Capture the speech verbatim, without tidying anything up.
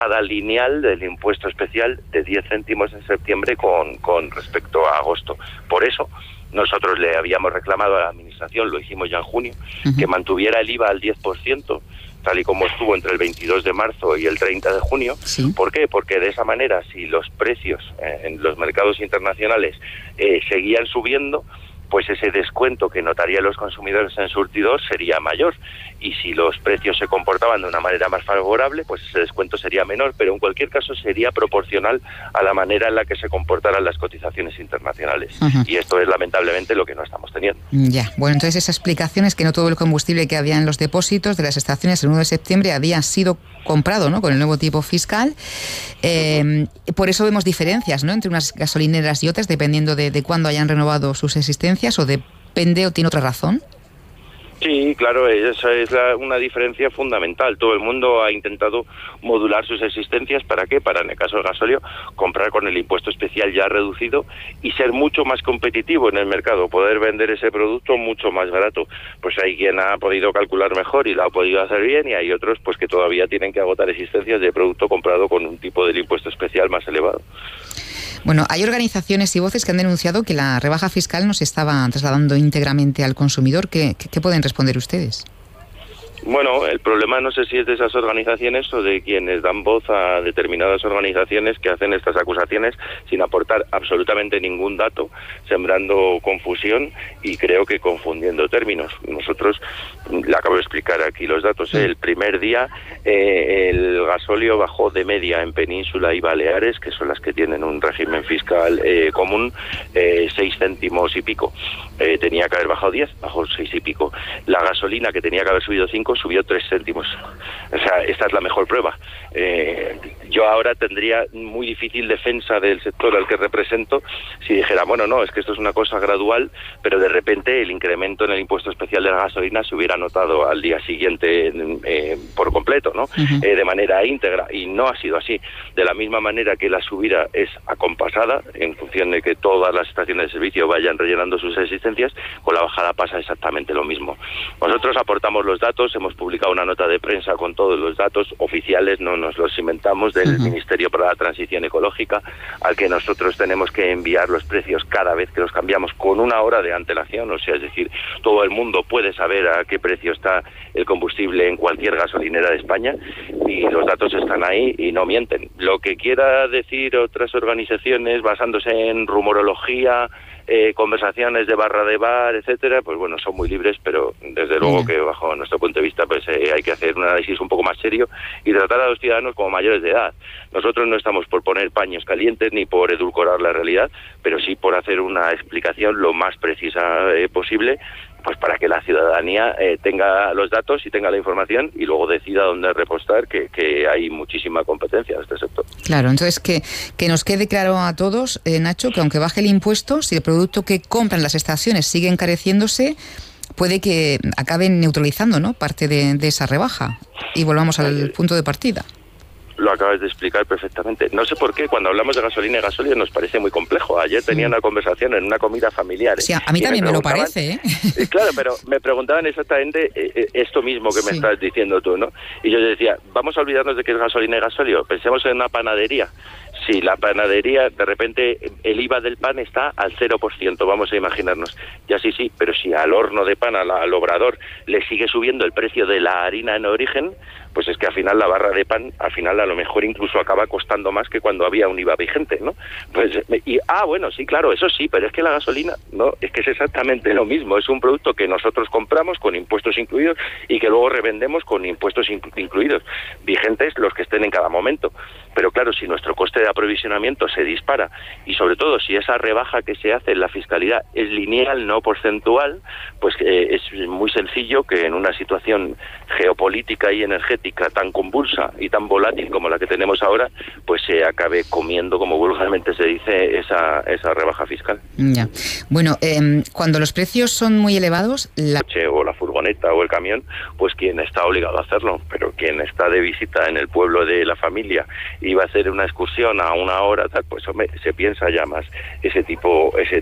lineal del impuesto especial de diez céntimos en septiembre con, con respecto a agosto. Por eso nosotros le habíamos reclamado a la Administración, lo hicimos ya en junio, uh-huh. que mantuviera el I V A al diez por ciento, tal y como estuvo entre el veintidós de marzo y el treinta de junio. Sí. ¿Por qué? Porque de esa manera, si los precios eh, en los mercados internacionales eh, seguían subiendo, pues ese descuento que notarían los consumidores en surtidor sería mayor. Y si los precios se comportaban de una manera más favorable, pues ese descuento sería menor, pero en cualquier caso sería proporcional a la manera en la que se comportaran las cotizaciones internacionales. Uh-huh. Y esto es lamentablemente lo que no estamos teniendo. Ya, bueno, entonces esa explicación es que no todo el combustible que había en los depósitos de las estaciones el uno de septiembre había sido comprado, ¿no?, con el nuevo tipo fiscal. Eh, uh-huh. Por eso vemos diferencias, ¿no?, entre unas gasolineras y otras, dependiendo de, de cuándo hayan renovado sus existencias, o depende o tiene otra razón. Sí, claro, esa es la, una diferencia fundamental. Todo el mundo ha intentado modular sus existencias. ¿Para qué? Para, en el caso del gasóleo, comprar con el impuesto especial ya reducido y ser mucho más competitivo en el mercado, poder vender ese producto mucho más barato. Pues hay quien ha podido calcular mejor y lo ha podido hacer bien, y hay otros pues que todavía tienen que agotar existencias de producto comprado con un tipo del impuesto especial más elevado. Bueno, hay organizaciones y voces que han denunciado que la rebaja fiscal no se estaba trasladando íntegramente al consumidor. ¿Qué, qué, qué pueden responder ustedes? Bueno, el problema no sé si es de esas organizaciones o de quienes dan voz a determinadas organizaciones que hacen estas acusaciones sin aportar absolutamente ningún dato, sembrando confusión y creo que confundiendo términos. Nosotros, le acabo de explicar aquí los datos, ¿eh? El primer día eh, el gasóleo bajó de media en Península y Baleares, que son las que tienen un régimen fiscal eh, común, eh, seis céntimos y pico. Eh, tenía que haber bajado diez, bajó seis y pico. La gasolina, que tenía que haber subido cinco, subió tres céntimos. O sea, esta es la mejor prueba. Eh, yo ahora tendría muy difícil defensa del sector al que represento si dijera, bueno, no, es que esto es una cosa gradual, pero de repente el incremento en el impuesto especial de la gasolina se hubiera notado al día siguiente eh, por completo, ¿no? Uh-huh. Eh, de manera íntegra, y no ha sido así. De la misma manera que la subida es acompasada, en función de que todas las estaciones de servicio vayan rellenando sus existencias, con la bajada pasa exactamente lo mismo. Nosotros aportamos los datos, hemos publicado una nota de prensa con todos los datos oficiales, no nos los inventamos, del uh-huh. Ministerio para la Transición Ecológica, al que nosotros tenemos que enviar los precios cada vez que los cambiamos con una hora de antelación. O sea, es decir, todo el mundo puede saber a qué precio está el combustible en cualquier gasolinera de España, y los datos están ahí y no mienten. Lo que quiera decir otras organizaciones basándose en rumorología, eh, conversaciones de barra de bar, etcétera, pues bueno, son muy libres, pero desde luego que bajo nuestro punto de vista pues eh, hay que hacer un análisis un poco más serio y tratar a los ciudadanos como mayores de edad. Nosotros no estamos por poner paños calientes ni por edulcorar la realidad, pero sí por hacer una explicación lo más precisa eh, posible, pues para que la ciudadanía eh, tenga los datos y tenga la información y luego decida dónde repostar, que, que hay muchísima competencia en este sector. Claro, entonces que, que nos quede claro a todos, eh, Nacho, que aunque baje el impuesto, si el producto que compran las estaciones sigue encareciéndose, puede que acaben neutralizando, ¿no?, parte de, de esa rebaja y volvamos al punto de partida. Lo acabas de explicar perfectamente. No sé por qué cuando hablamos de gasolina y gasóleo nos parece muy complejo. Ayer tenía una conversación en una comida familiar. Sí, a mí también me, me lo parece, ¿eh? Claro, pero me preguntaban exactamente esto mismo que me sí. estás diciendo tú, ¿no? Y yo decía, vamos a olvidarnos de que es gasolina y gasóleo. Pensemos en una panadería. Si la panadería, de repente, el I V A del pan está al cero por ciento, vamos a imaginarnos. Ya sí, sí, pero si al horno de pan, al, al obrador, le sigue subiendo el precio de la harina en origen, pues es que al final la barra de pan, al final a lo mejor incluso acaba costando más que cuando había un I V A vigente, ¿no? Pues, y, ah, bueno, sí, claro, eso sí, pero es que la gasolina, no, es que es exactamente lo mismo. Es un producto que nosotros compramos con impuestos incluidos y que luego revendemos con impuestos incluidos, vigentes los que estén en cada momento. Pero claro, si nuestro coste de aprovisionamiento se dispara y sobre todo si esa rebaja que se hace en la fiscalidad es lineal, no porcentual, pues eh, es muy sencillo que en una situación geopolítica y energética tan convulsa y tan volátil como la que tenemos ahora, pues se acabe comiendo, como vulgarmente se dice, esa, esa rebaja fiscal. Ya. Bueno, eh, cuando los precios son muy elevados, la... o la furgoneta o el camión, pues quien está obligado a hacerlo, pero quien está de visita en el pueblo de la familia y va a hacer una excursión a una hora, tal, pues hombre, se piensa ya más ese tipo, ese